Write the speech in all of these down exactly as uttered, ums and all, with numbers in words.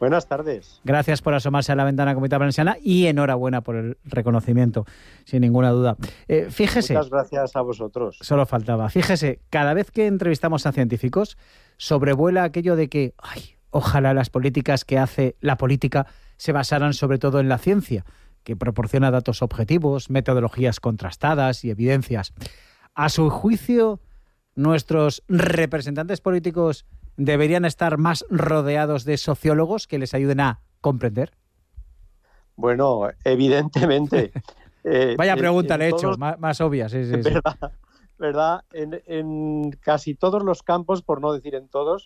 Buenas tardes. Gracias por asomarse a la ventana Comunidad Valenciana y enhorabuena por el reconocimiento, sin ninguna duda. Eh, fíjese. Muchas gracias a vosotros. Solo faltaba. Fíjese, cada vez que entrevistamos a científicos, sobrevuela aquello de que, ay, ojalá las políticas que hace la política se basaran sobre todo en la ciencia, que proporciona datos objetivos, metodologías contrastadas y evidencias. A su juicio, nuestros representantes políticos deberían estar más rodeados de sociólogos que les ayuden a comprender. Bueno, evidentemente. eh, Vaya pregunta le he hecho, más, más obvia. Sí, sí, ¿verdad? Sí. ¿Verdad? En, en casi todos los campos, por no decir en todos,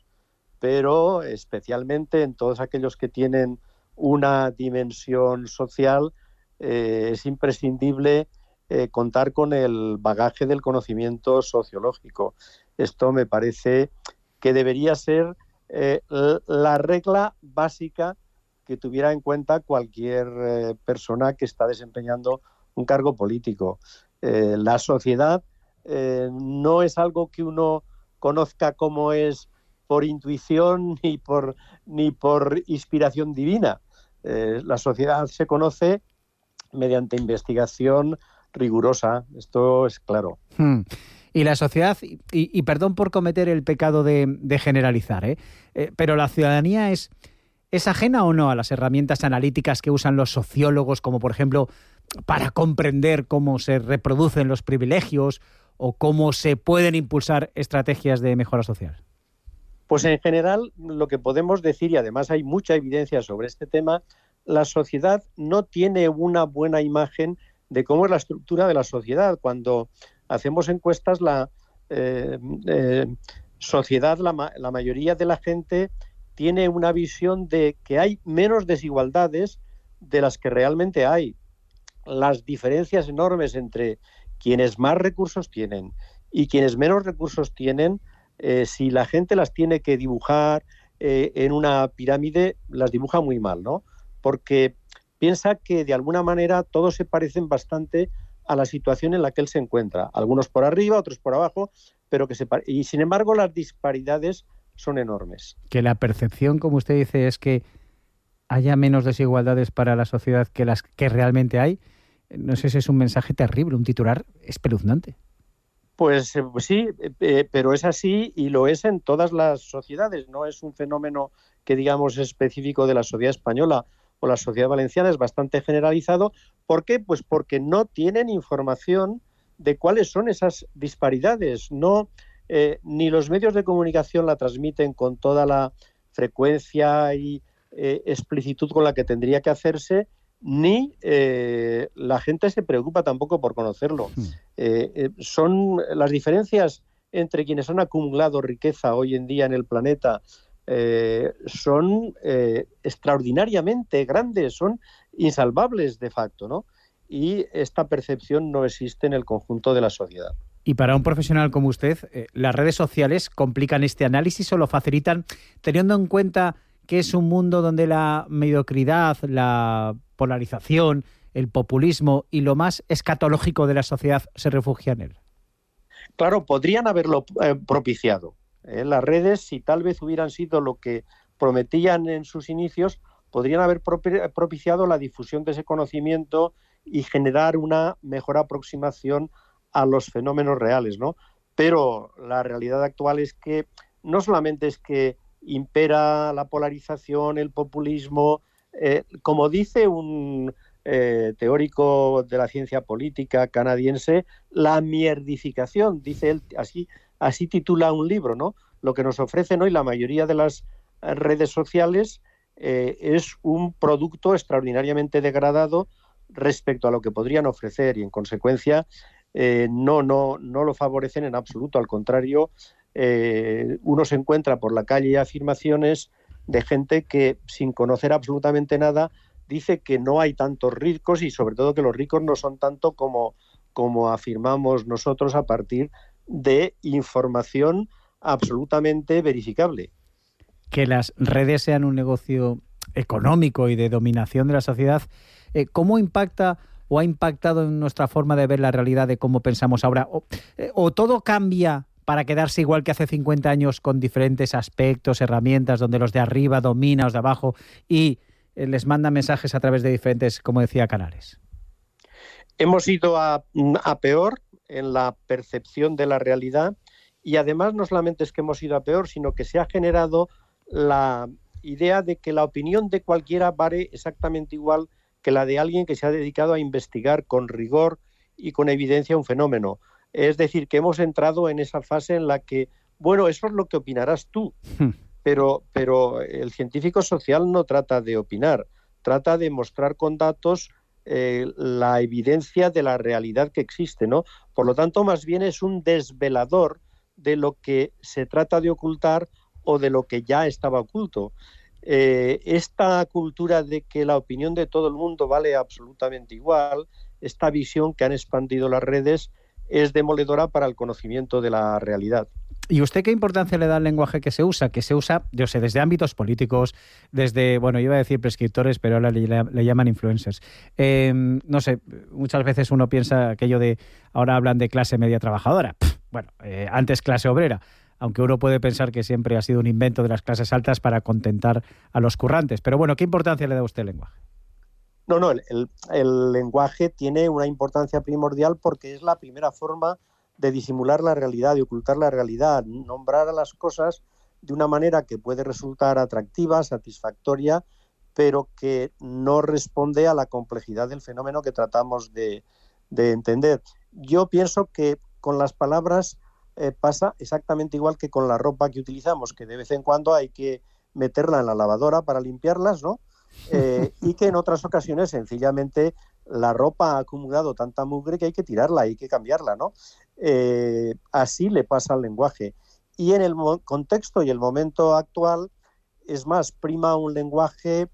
pero especialmente en todos aquellos que tienen una dimensión social, eh, es imprescindible eh, contar con el bagaje del conocimiento sociológico. Esto me parece que debería ser eh, la regla básica que tuviera en cuenta cualquier eh, persona que está desempeñando un cargo político. Eh, la sociedad eh, no es algo que uno conozca como es por intuición ni por, ni por inspiración divina. Eh, la sociedad se conoce mediante investigación rigurosa, esto es claro. Hmm. Y la sociedad, y, y perdón por cometer el pecado de, de generalizar, ¿eh? Eh, pero la ciudadanía es, es ajena o no a las herramientas analíticas que usan los sociólogos, como por ejemplo para comprender cómo se reproducen los privilegios o cómo se pueden impulsar estrategias de mejora social. Pues en general lo que podemos decir, y además hay mucha evidencia sobre este tema, la sociedad no tiene una buena imagen de cómo es la estructura de la sociedad. Cuando hacemos encuestas, la eh, eh, sociedad, la, ma- la mayoría de la gente tiene una visión de que hay menos desigualdades de las que realmente hay. Las diferencias enormes entre quienes más recursos tienen y quienes menos recursos tienen, eh, si la gente las tiene que dibujar eh, en una pirámide, las dibuja muy mal, ¿no? Porque piensa que de alguna manera todos se parecen bastante a la situación en la que él se encuentra. Algunos por arriba, otros por abajo, pero que se pare- y sin embargo las disparidades son enormes. Que la percepción, como usted dice, es que haya menos desigualdades para la sociedad que las que realmente hay. No sé si es un mensaje terrible, un titular espeluznante. Pues, eh, pues sí, eh, pero es así y lo es en todas las sociedades. No es un fenómeno que digamos específico de la sociedad española o la sociedad valenciana, es bastante generalizado. ¿Por qué? Pues porque no tienen información de cuáles son esas disparidades. No, eh, ni los medios de comunicación la transmiten con toda la frecuencia y eh, explicitud con la que tendría que hacerse, ni eh, la gente se preocupa tampoco por conocerlo. Hmm. Eh, eh, son las diferencias entre quienes han acumulado riqueza hoy en día en el planeta, eh, son eh, extraordinariamente grandes, son insalvables de facto, ¿no? Y esta percepción no existe en el conjunto de la sociedad. Y para un profesional como usted, eh, ¿las redes sociales complican este análisis o lo facilitan, teniendo en cuenta que es un mundo donde la mediocridad, la polarización, el populismo y lo más escatológico de la sociedad se refugia en él? Claro, podrían haberlo eh, propiciado. ¿eh? Las redes, si tal vez hubieran sido lo que prometían en sus inicios, podrían haber propiciado la difusión de ese conocimiento y generar una mejor aproximación a los fenómenos reales, ¿no? Pero la realidad actual es que no solamente es que impera la polarización, el populismo, eh, como dice un eh, teórico de la ciencia política canadiense, la mierdificación, dice él, así, así titula un libro, ¿no? Lo que nos ofrecen hoy la mayoría de las redes sociales eh, es un producto extraordinariamente degradado respecto a lo que podrían ofrecer y en consecuencia eh, no, no, no lo favorecen en absoluto, al contrario. Eh, uno se encuentra por la calle afirmaciones de gente que, sin conocer absolutamente nada, dice que no hay tantos ricos y sobre todo que los ricos no son tanto como, como afirmamos nosotros a partir de información absolutamente verificable. Que las redes sean un negocio económico y de dominación de la sociedad, eh, ¿cómo impacta o ha impactado en nuestra forma de ver la realidad, de cómo pensamos ahora? O, eh, o todo cambia para quedarse igual que hace cincuenta años con diferentes aspectos, herramientas, donde los de arriba dominan, los de abajo y eh, les mandan mensajes a través de diferentes, como decía, canales? Hemos ido a, a peor en la percepción de la realidad y además no solamente es que hemos ido a peor, sino que se ha generado la idea de que la opinión de cualquiera vale exactamente igual que la de alguien que se ha dedicado a investigar con rigor y con evidencia un fenómeno. Es decir, que hemos entrado en esa fase en la que, bueno, eso es lo que opinarás tú, pero, pero el científico social no trata de opinar, trata de mostrar con datos eh, la evidencia de la realidad que existe, ¿no? Por lo tanto, más bien es un desvelador de lo que se trata de ocultar o de lo que ya estaba oculto. Eh, esta cultura de que la opinión de todo el mundo vale absolutamente igual, esta visión que han expandido las redes, es demoledora para el conocimiento de la realidad. ¿Y usted qué importancia le da al lenguaje que se usa? Que se usa, yo sé, desde ámbitos políticos, desde, bueno, iba a decir prescriptores, pero ahora le, le llaman influencers. Eh, no sé, muchas veces uno piensa aquello de, ahora hablan de clase media trabajadora. Pff, bueno, eh, antes clase obrera, aunque uno puede pensar que siempre ha sido un invento de las clases altas para contentar a los currantes. Pero bueno, ¿qué importancia le da a usted al lenguaje? No, no, el, el, el lenguaje tiene una importancia primordial porque es la primera forma de disimular la realidad, de ocultar la realidad, nombrar a las cosas de una manera que puede resultar atractiva, satisfactoria, pero que no responde a la complejidad del fenómeno que tratamos de, de entender. Yo pienso que con las palabras eh, pasa exactamente igual que con la ropa que utilizamos, que de vez en cuando hay que meterla en la lavadora para limpiarlas, ¿no? Eh, y que en otras ocasiones sencillamente la ropa ha acumulado tanta mugre que hay que tirarla, hay que cambiarla, ¿no? Eh, así le pasa al lenguaje. Y en el mo- contexto y el momento actual, es más, prima un lenguaje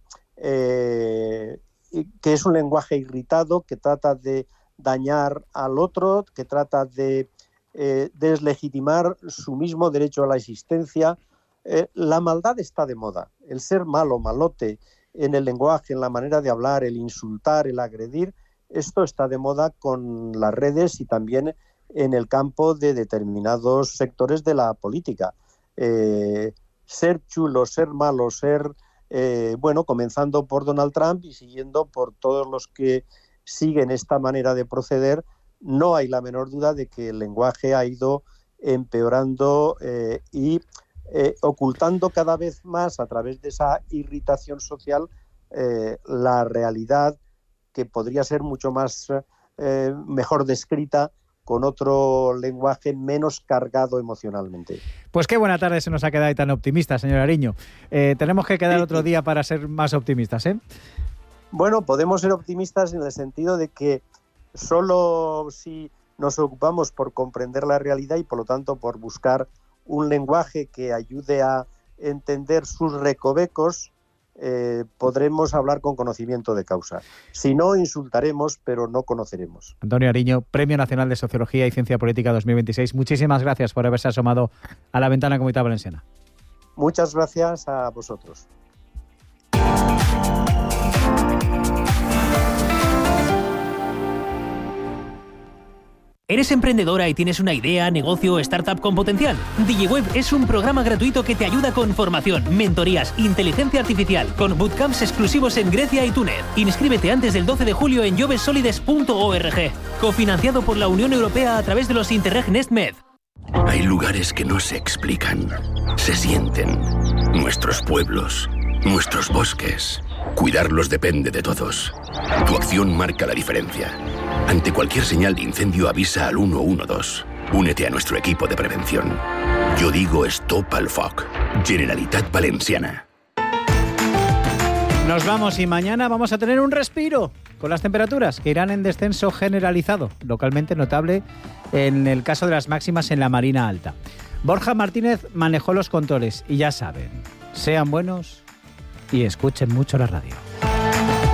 eh, que es un lenguaje irritado, que trata de dañar al otro, que trata de eh, deslegitimar su mismo derecho a la existencia. Eh, la maldad está de moda, el ser malo, malote, en el lenguaje, en la manera de hablar, el insultar, el agredir, esto está de moda con las redes y también en el campo de determinados sectores de la política. Eh, ser chulo, ser malo, ser, eh, bueno, comenzando por Donald Trump y siguiendo por todos los que siguen esta manera de proceder, no hay la menor duda de que el lenguaje ha ido empeorando eh, y Eh, ocultando cada vez más a través de esa irritación social eh, la realidad que podría ser mucho más eh, mejor descrita con otro lenguaje menos cargado emocionalmente. Pues qué buena tarde se nos ha quedado y tan optimista, señor Ariño. Eh, tenemos que quedar sí, otro día para ser más optimistas, ¿eh? Bueno, podemos ser optimistas en el sentido de que solo si nos ocupamos por comprender la realidad y por lo tanto por buscar un lenguaje que ayude a entender sus recovecos, eh, podremos hablar con conocimiento de causa. Si no, insultaremos, pero no conoceremos. Antonio Ariño, Premio Nacional de Sociología y Ciencia Política dos mil veintiséis. Muchísimas gracias por haberse asomado a la ventana Comunidad Valenciana. Muchas gracias a vosotros. ¿Eres emprendedora y tienes una idea, negocio o startup con potencial? DigiWeb es un programa gratuito que te ayuda con formación, mentorías, inteligencia artificial, con bootcamps exclusivos en Grecia y Túnez. Inscríbete antes del doce de julio en jobsolides punto org. Cofinanciado por la Unión Europea a través de los Interreg NestMed. Hay lugares que no se explican, se sienten. Nuestros pueblos, nuestros bosques. Cuidarlos depende de todos. Tu acción marca la diferencia. Ante cualquier señal de incendio avisa al uno uno dos. Únete a nuestro equipo de prevención. Yo digo stop al foc. Generalitat Valenciana. Nos vamos y mañana vamos a tener un respiro con las temperaturas que irán en descenso generalizado, localmente notable en el caso de las máximas en la Marina Alta. Borja Martínez manejó los controles y ya saben, sean buenos y escuchen mucho la radio.